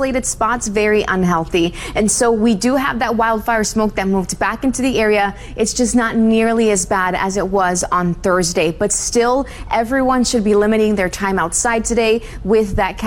isolated spots, very unhealthy. And so we do have that wildfire smoke that moved back into the area. It's just not nearly as bad as it was on Thursday. But still, everyone should be limiting their time outside today with that